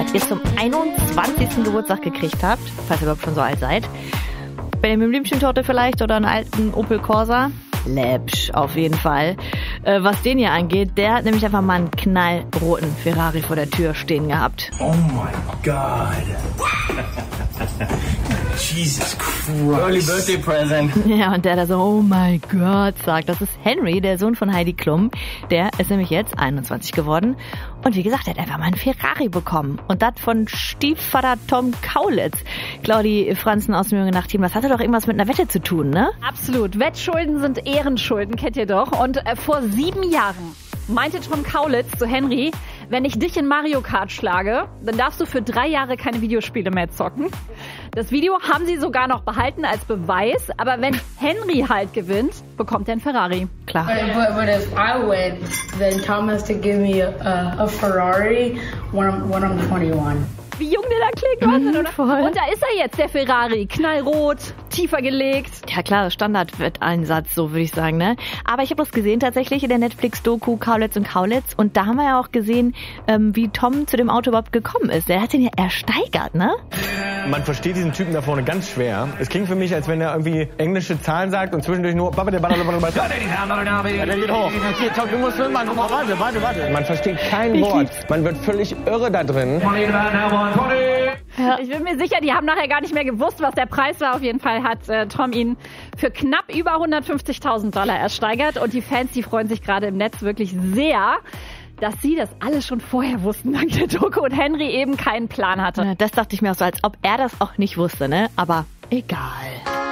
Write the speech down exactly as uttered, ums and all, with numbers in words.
ihr zum einundzwanzigsten Geburtstag gekriegt habt, falls ihr überhaupt schon so alt seid. Benjamin Blümchentorte vielleicht oder einen alten Opel Corsa. Läppsch, auf jeden Fall. Äh, was den hier angeht, der hat nämlich einfach mal einen knallroten Ferrari vor der Tür stehen gehabt. Oh my God. Jesus Christ. Early birthday present. Ja, und der da so, oh mein Gott, sagt, das ist Henry, der Sohn von Heidi Klum. Der ist nämlich jetzt einundzwanzig geworden. Und wie gesagt, er hat einfach mal einen Ferrari bekommen. Und das von Stiefvater Tom Kaulitz. Claudi Franzen aus dem Junge Nacht-Team, das hatte doch irgendwas mit einer Wette zu tun, ne? Absolut. Wettschulden sind Ehrenschulden, kennt ihr doch. Und äh, vor sieben Jahren meinte Tom Kaulitz zu Henry, wenn ich dich in Mario Kart schlage, dann darfst du für drei Jahre keine Videospiele mehr zocken. Das Video haben sie sogar noch behalten als Beweis, aber wenn Henry halt gewinnt, bekommt er einen Ferrari. Klar. But, but, but if I win, then Tom has to give me a, a Ferrari when I'm, when I'm twenty-one. Wie jung der da klingt, Wahnsinn, oder? Voll. Und da ist er jetzt, der Ferrari. Knallrot, tiefer gelegt. Ja klar, Standardwetteinsatz, so würde ich sagen, ne? Aber ich habe das gesehen tatsächlich in der Netflix-Doku Kaulitz und Kaulitz. Und da haben wir ja auch gesehen, ähm, wie Tom zu dem Auto überhaupt gekommen ist. Der hat den ja ersteigert, ne? Man versteht diesen Typen da vorne ganz schwer. Es klingt für mich, als wenn er irgendwie englische Zahlen sagt und zwischendurch nur... Ja, der geht hoch. Okay, Tom, du musst mitmachen. Warte, warte, warte. Man versteht kein Wort. Man wird völlig irre da drin. Ja. Ich bin mir sicher, die haben nachher gar nicht mehr gewusst, was der Preis war. Auf jeden Fall hat äh, Tom ihn für knapp über hundertfünfzigtausend Dollar ersteigert. Und die Fans, die freuen sich gerade im Netz wirklich sehr, dass sie das alles schon vorher wussten, dank der Doku, und Henry eben keinen Plan hatte. Das dachte ich mir auch so, als ob er das auch nicht wusste, ne? Aber egal.